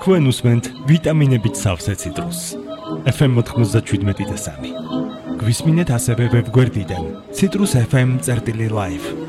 თქვენ უსმენთ ვიტამინებით სავსე ციტრუსს. FM 97.3. გვისმინეთ ასევე ვებგვერდიდან citrusfm.live.